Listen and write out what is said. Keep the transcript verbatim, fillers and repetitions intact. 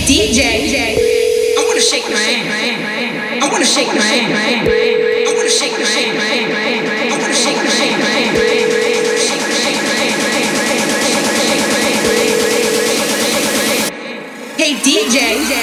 D J, I wanna shake my ass. I wanna shake my ass. I wanna shake my ass. I wanna shake my ass. Hey D J.